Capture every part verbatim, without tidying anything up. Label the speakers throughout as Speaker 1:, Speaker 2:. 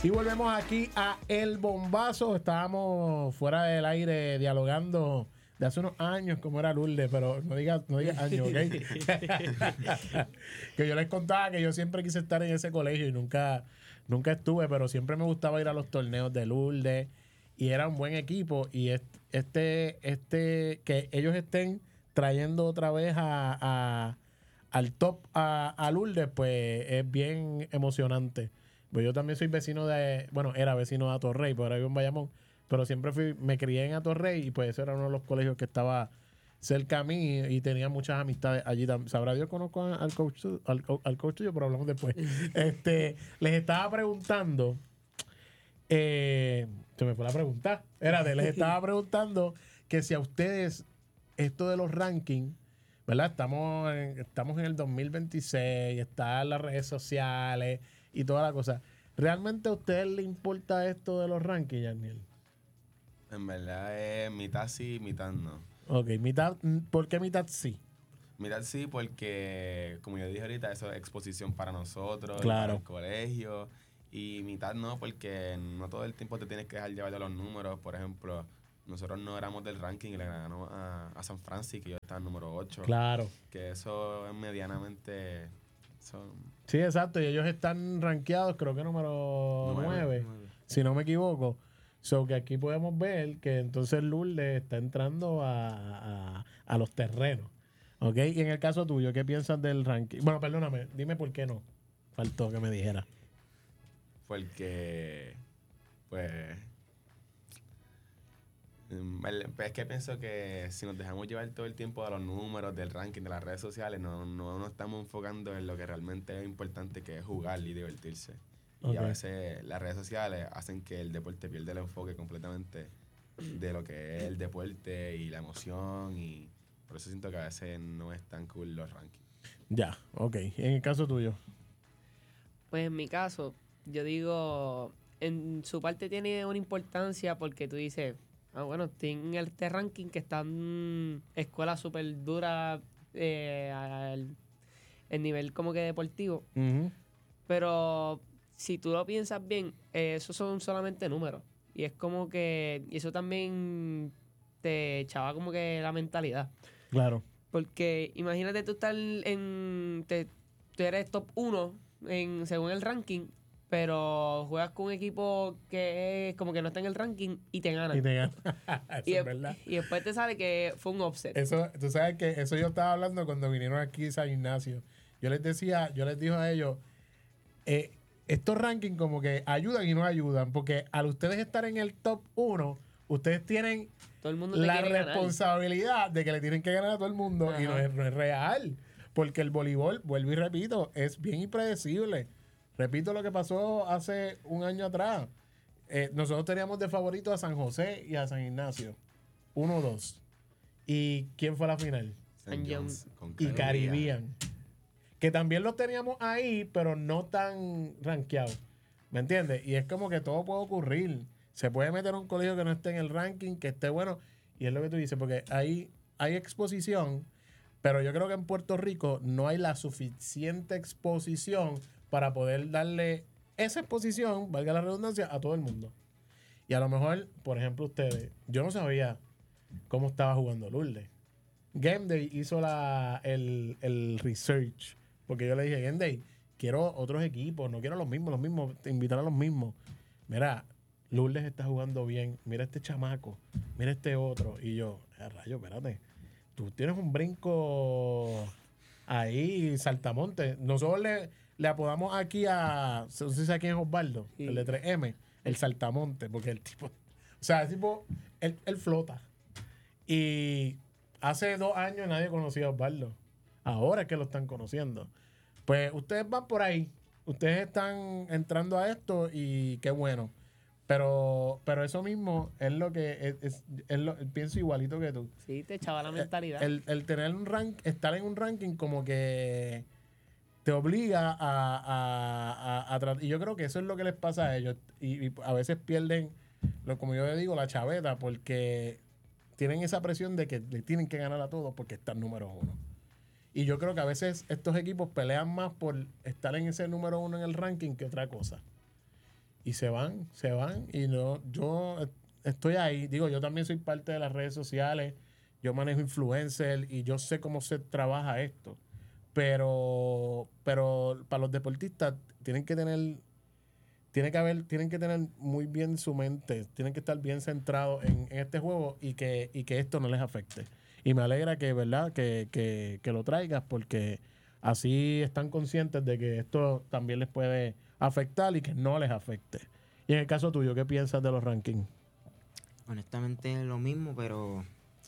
Speaker 1: Y volvemos aquí a El Bombazo. Estábamos fuera del aire dialogando de hace unos años como era Lourdes, pero no digas no diga años, ¿ok? Que yo les contaba que yo siempre quise estar en ese colegio y nunca, nunca estuve, pero siempre me gustaba ir a los torneos de Lourdes y era un buen equipo. Y este, este que ellos estén trayendo otra vez a, a, al top a, a Lourdes, pues es bien emocionante. Pues yo también soy vecino de, bueno, era vecino de Atorrey, pero ahora vivo en Bayamón, pero siempre fui, me crié en Atorrey y pues ese era uno de los colegios que estaba cerca a mí y tenía muchas amistades allí. Sabrá Dios, conozco al coach, al, al coach tuyo, pero hablamos después. este, les estaba preguntando, eh, se me fue la pregunta, Érate, les estaba preguntando que si a ustedes esto de los rankings, ¿verdad? Estamos en, estamos en el dos mil veintiséis, están las redes sociales y toda la cosa. ¿Realmente a ustedes les importa esto de los rankings, Yaniel?
Speaker 2: En verdad es mitad sí, mitad no.
Speaker 1: Ok, mitad, ¿por qué mitad sí?
Speaker 2: Mitad sí porque, como yo dije ahorita, eso es exposición para nosotros,
Speaker 1: Claro.
Speaker 2: para el colegio. Y mitad no porque no todo el tiempo te tienes que dejar llevar de los números. Por ejemplo, nosotros no éramos del ranking y le ganamos a, a San Francisco, que yo estaba en número ocho.
Speaker 1: Claro.
Speaker 2: Que eso es medianamente... Son
Speaker 1: Sí, exacto. Y ellos están rankeados, creo que número nueve, si no me equivoco. So que aquí podemos ver que entonces Lourdes está entrando a, a, a los terrenos. ¿Ok? Y en el caso tuyo, ¿qué piensas del ranking? Bueno, perdóname, dime por qué no. Faltó que me dijera.
Speaker 2: Porque, pues... Es que pienso que si nos dejamos llevar todo el tiempo de los números, del ranking, de las redes sociales, no, no nos estamos enfocando en lo que realmente es importante, que es jugar y divertirse. Y
Speaker 1: Okay.
Speaker 2: a veces las redes sociales hacen que el deporte pierda el enfoque completamente de lo que es el deporte y la emoción, y por eso siento que a veces no es tan cool los rankings.
Speaker 1: Ya, ok. ¿En el caso tuyo?
Speaker 3: Pues en mi caso, yo digo, en su parte tiene una importancia porque tú dices, ah, bueno, estoy en este ranking que están escuelas súper duras eh, al el nivel como que deportivo.
Speaker 1: Uh-huh.
Speaker 3: Pero si tú lo piensas bien, eh, esos son solamente números. Y es como que, y eso también te echaba como que la mentalidad.
Speaker 1: Claro.
Speaker 3: Porque imagínate tú estar en, te, tú eres top uno en, según el ranking, pero juegas con un equipo que es como que no está en el ranking y te ganan.
Speaker 1: Y te ganan. Eso
Speaker 3: y,
Speaker 1: es verdad.
Speaker 3: Y después te sale que fue un offset.
Speaker 1: Eso, tú sabes que eso yo estaba hablando cuando vinieron aquí a San Ignacio. Yo les decía, yo les dije a ellos, eh, estos rankings como que ayudan y no ayudan, porque al ustedes estar en el top uno, ustedes tienen
Speaker 3: todo el mundo te
Speaker 1: la
Speaker 3: quiere
Speaker 1: responsabilidad ganar. De que le tienen que ganar a todo el mundo. Ajá. Y no es, no es real, porque el voleibol, vuelvo y repito, es bien impredecible. Repito lo que pasó hace un año atrás. Eh, nosotros teníamos de favorito a San José y a San Ignacio. uno dos. ¿Y quién fue a la final?
Speaker 2: Saint John's con
Speaker 1: y Caribbean. Que también los teníamos ahí, pero no tan rankeados. ¿Me entiendes? Y es como que todo puede ocurrir. Se puede meter a un colegio que no esté en el ranking, que esté bueno. Y es lo que tú dices, porque ahí hay exposición, pero yo creo que en Puerto Rico no hay la suficiente exposición para poder darle esa exposición, valga la redundancia, a todo el mundo. Y a lo mejor, por ejemplo, ustedes, yo no sabía cómo estaba jugando Lourdes. Game Day hizo la, el, el research, porque yo le dije, Game Day, quiero otros equipos, no quiero los mismos, los mismos, invitar a los mismos. Mira, Lourdes está jugando bien, mira este chamaco, mira este otro. Y yo, rayo, espérate, tú tienes un brinco ahí, saltamonte. Nosotros le, le apodamos aquí a, no sé si sabe quién es Osvaldo, sí. El de tres eme, el saltamonte, porque el tipo, o sea, el tipo, él, él flota. Y hace dos años nadie conocía a Osvaldo. Ahora es que lo están conociendo. Pues ustedes van por ahí. Ustedes están entrando a esto y qué bueno. Pero pero eso mismo es lo que es, es, es lo, pienso igualito que tú.
Speaker 3: Sí, te echaba la mentalidad.
Speaker 1: El, el tener un rank, estar en un ranking como que te obliga a, a, a, a tratar. Y yo creo que eso es lo que les pasa a ellos. Y, y a veces pierden, lo, como yo le digo, la chaveta, porque tienen esa presión de que le tienen que ganar a todos porque están número uno. Y yo creo que a veces estos equipos pelean más por estar en ese número uno en el ranking que otra cosa. y se van, se van. Y no, yo estoy ahí. Digo, yo también soy parte de las redes sociales. Yo manejo influencer y yo sé cómo se trabaja esto. Pero, pero para los deportistas tienen que tener, tiene que haber, tienen que tener muy bien su mente, tienen que estar bien centrados en, en este juego y que, y que esto no les afecte. Y me alegra que, ¿verdad? Que, que, que lo traigas porque así están conscientes de que esto también les puede afectar y que no les afecte. Y en el caso tuyo, ¿qué piensas de los rankings?
Speaker 4: Honestamente lo mismo, pero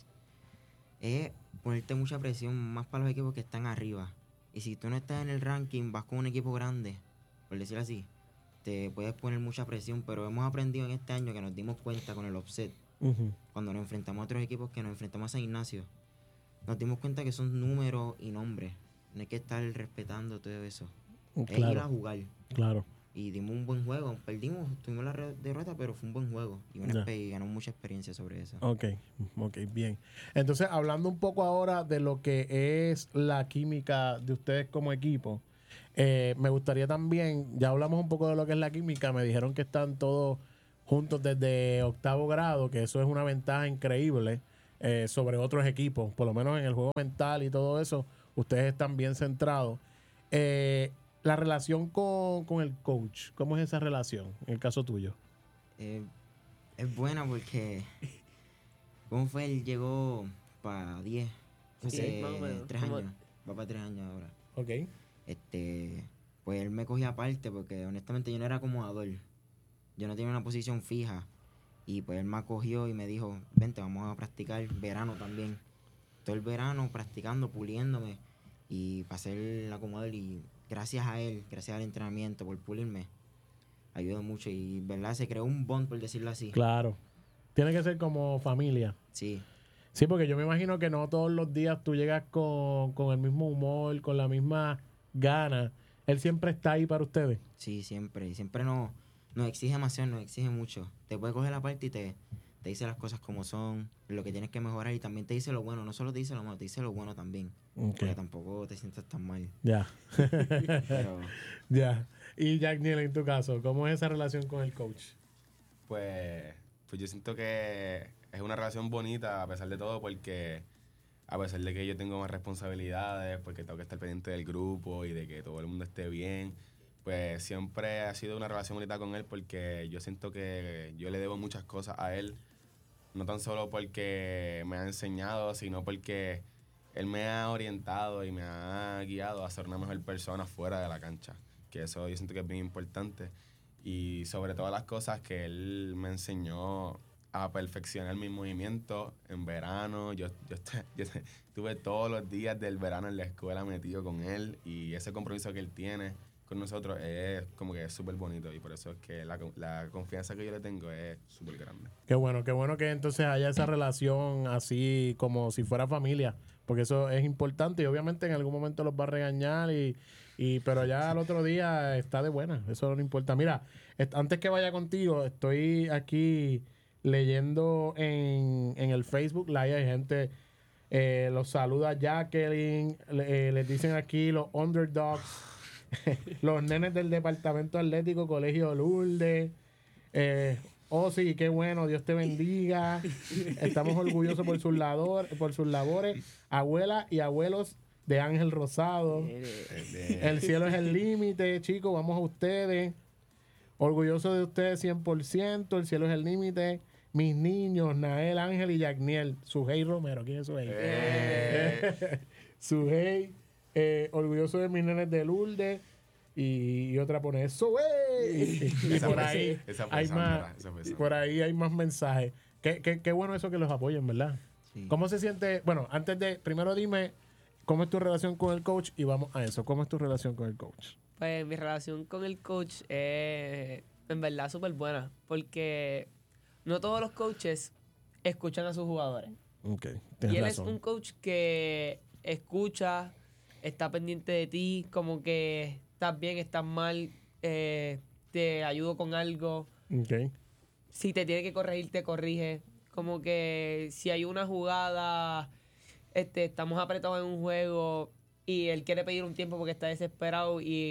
Speaker 4: es ponerte mucha presión más para los equipos que están arriba. Y si tú no estás en el ranking, vas con un equipo grande, por decirlo así, te puedes poner mucha presión, pero hemos aprendido en este año que nos dimos cuenta con el offset,
Speaker 1: Uh-huh.
Speaker 4: cuando nos enfrentamos a otros equipos que nos enfrentamos a San Ignacio, nos dimos cuenta que son números y nombres. No hay que estar respetando todo eso. Es ir a
Speaker 1: Claro,
Speaker 4: jugar.
Speaker 1: claro.
Speaker 4: Y dimos un buen juego. Perdimos, tuvimos la re- derrota, pero fue un buen juego. Y, una
Speaker 1: Ya.
Speaker 4: expe- y ganó mucha experiencia sobre eso.
Speaker 1: Ok, ok, bien. Entonces, hablando un poco ahora de lo que es la química de ustedes como equipo, eh, me gustaría también, ya hablamos un poco de lo que es la química, me dijeron que están todos juntos desde octavo grado, que eso es una ventaja increíble eh, sobre otros equipos, por lo menos en el juego mental y todo eso, ustedes están bien centrados. Eh, la relación con, con el coach, ¿cómo es esa relación en el caso tuyo?
Speaker 4: Eh, es buena porque... ¿Cómo fue? Él llegó para diez.
Speaker 3: Sí,
Speaker 4: hace
Speaker 3: más o menos.
Speaker 4: tres
Speaker 3: Como-
Speaker 4: años. Va para tres años ahora.
Speaker 1: Ok.
Speaker 4: Este... Pues él me cogía aparte porque honestamente yo no era acomodador. Yo no tenía una posición fija. Y pues él me acogió y me dijo, vente, vamos a practicar verano también. Todo el verano practicando, puliéndome. Y pasé el acomodador y gracias a él, gracias al entrenamiento, por pulirme, ayudó mucho. Y verdad, se creó un bond, por decirlo así.
Speaker 1: Claro. Tiene que ser como familia.
Speaker 4: Sí,
Speaker 1: Sí, porque yo me imagino que no todos los días tú llegas con, con el mismo humor, con la misma gana. Él siempre está ahí para ustedes.
Speaker 4: sí, siempre. Y siempre nos, nos exige demasiado, nos exige mucho. Te puede coger la parte y te, te dice las cosas como son, lo que tienes que mejorar y también te dice lo bueno. No solo te dice lo malo, te dice lo bueno también.
Speaker 1: Ok.
Speaker 4: Porque tampoco te sientas tan mal.
Speaker 1: Ya.
Speaker 4: Pero
Speaker 1: Ya. Y Jack Niel, en tu caso, ¿cómo es esa relación con el coach?
Speaker 2: Pues, pues yo siento que es una relación bonita a pesar de todo porque a pesar de que yo tengo más responsabilidades, porque tengo que estar pendiente del grupo y de que todo el mundo esté bien, pues siempre ha sido una relación bonita con él porque yo siento que yo le debo muchas cosas a él, no tan solo porque me ha enseñado, sino porque él me ha orientado y me ha guiado a ser una mejor persona fuera de la cancha, que eso yo siento que es bien importante. Y sobre todas las cosas que él me enseñó a perfeccionar mis movimientos en verano. Yo, yo, est- yo est- estuve todos los días del verano en la escuela metido con él y ese compromiso que él tiene con nosotros es como que es súper bonito y por eso es que la, con- la confianza que yo le tengo es súper grande.
Speaker 1: Qué bueno, qué bueno que entonces haya esa relación así como si fuera familia, porque eso es importante y obviamente en algún momento los va a regañar y, y pero ya al otro día está de buena, eso no importa. Mira, est- antes que vaya contigo, estoy aquí leyendo en, en el Facebook Live, hay gente, eh, los saluda Jacqueline, le- eh, les dicen aquí los underdogs, los nenes del departamento atlético Colegio Lourdes. Eh, oh, sí, qué bueno, Dios te bendiga. Estamos orgullosos por sus, labor, por sus labores, abuelas y abuelos de Ángel Rosado. El cielo es el límite, chicos, vamos a ustedes. Orgulloso de ustedes cien por ciento, el cielo es el límite. Mis niños, Nael, Ángel y Yagniel. Sujei Romero, ¿quién es Sujei?
Speaker 2: Eh.
Speaker 1: Sujei, eh, orgulloso de mis nenes de Lourdes. Y, y otra pone eso, güey. Y
Speaker 2: Esa
Speaker 1: por
Speaker 2: fue-
Speaker 1: ahí
Speaker 2: esa fue
Speaker 1: hay
Speaker 2: Sandra,
Speaker 1: más,
Speaker 2: esa fue
Speaker 1: y
Speaker 2: Sandra.
Speaker 1: por ahí hay más mensajes. Qué, qué, qué bueno eso que los apoyen, ¿verdad?
Speaker 4: sí.
Speaker 1: ¿Cómo se siente? Bueno, antes de, primero dime cómo es tu relación con el coach y vamos a eso. ¿Cómo es tu relación con el coach?
Speaker 3: Pues mi relación con el coach es en verdad súper buena, porque no todos los coaches escuchan a sus jugadores.
Speaker 1: Ok,
Speaker 3: Y
Speaker 1: tienes
Speaker 3: él
Speaker 1: razón.
Speaker 3: es un coach que escucha, está pendiente de ti, como que estás bien, estás mal, eh, te ayudo con algo.
Speaker 1: Ok.
Speaker 3: Si te tiene que corregir, te corrige. Como que si hay una jugada, este, estamos apretados en un juego y él quiere pedir un tiempo porque está desesperado y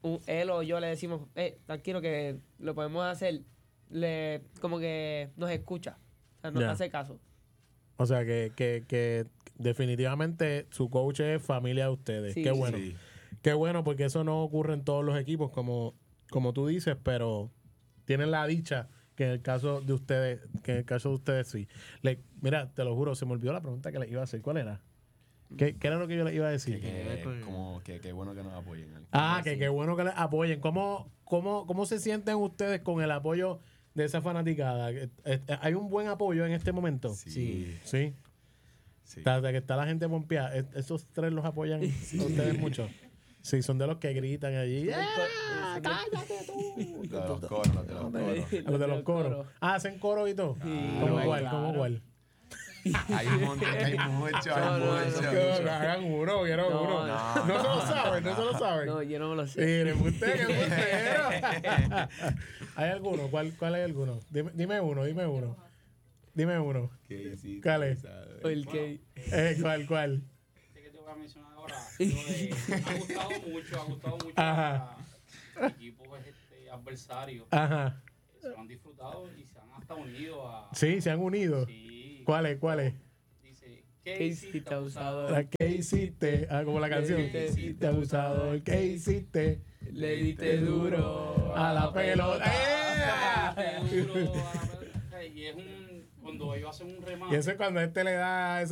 Speaker 3: un- él o yo le decimos, eh, tranquilo que lo podemos hacer, le como que nos escucha, o sea, nos
Speaker 1: Ya.
Speaker 3: hace caso.
Speaker 1: O sea, que, que, que definitivamente su coach es familia de ustedes.
Speaker 3: Sí.
Speaker 1: Qué bueno.
Speaker 2: Sí.
Speaker 1: Qué bueno, porque eso no ocurre en todos los equipos, como, como tú dices, pero tienen la dicha que en el caso de ustedes, que en el caso de ustedes sí. Le, mira, te lo juro, se me olvidó la pregunta que les iba a hacer. ¿Cuál era? ¿Qué, qué era lo que yo les iba a decir?
Speaker 2: Que,
Speaker 4: que ver
Speaker 2: que,
Speaker 4: con-
Speaker 2: como, que, que bueno que nos apoyen. ¿no?
Speaker 1: Ah, que qué bueno que les apoyen. ¿Cómo, cómo, ¿Cómo se sienten ustedes con el apoyo de esa fanaticada? Eh, eh, ¿Hay un buen apoyo en este momento?
Speaker 2: Sí.
Speaker 1: Sí.
Speaker 2: Sí.
Speaker 1: Está- de que está la gente pompeada. ¿Es- ¿Esos tres los apoyan a ustedes mucho? Sí, son de los que gritan allí. ¡Ah, cállate tú!
Speaker 2: Los de los coros, los de los coros.
Speaker 1: A los de los coros. Ah, hacen coro y todo. ¿Cómo
Speaker 2: Claro,
Speaker 1: cuál?
Speaker 3: claro.
Speaker 1: ¿Cómo cuál?
Speaker 2: Hay un montón, hay mucho, hay
Speaker 3: No, no, no,
Speaker 2: mucho.
Speaker 3: no.
Speaker 1: Que hagan uno, quiero
Speaker 3: No,
Speaker 1: uno.
Speaker 3: no,
Speaker 1: No se lo saben, no se lo saben.
Speaker 3: No, yo no me lo sé.
Speaker 1: Mire, usted que embustero. ¿Hay alguno? ¿Cuál, ¿Cuál hay alguno? Dime, dime uno, dime uno. Dime uno.
Speaker 2: ¿Qué hiciste?
Speaker 1: ¿Cuál es?
Speaker 3: O el que...
Speaker 1: Eh, ¿Cuál, cuál?
Speaker 5: Este que te voy a mencionar ahora, lo de- ha gustado mucho, ha gustado mucho
Speaker 1: Ajá.
Speaker 5: a equipos este, adversarios.
Speaker 1: Ajá.
Speaker 5: Se lo han disfrutado y se han hasta unido a...
Speaker 1: Sí, se han unido.
Speaker 5: Sí.
Speaker 1: ¿Cuál es? ¿Cuál es?
Speaker 5: Dice,
Speaker 3: ¿Qué
Speaker 5: ¿qué
Speaker 3: hiciste,
Speaker 5: hiciste,
Speaker 3: abusador?
Speaker 5: abusador?
Speaker 1: La que hiciste. Ah, como la canción.
Speaker 3: ¿Qué
Speaker 1: hiciste, abusador? ¿Qué hiciste?
Speaker 3: Le diste duro
Speaker 1: A la pelota.
Speaker 5: Le diste duro a la pelota. Y es un... Cuando ellos hacen un remate...
Speaker 1: Y eso es cuando este le da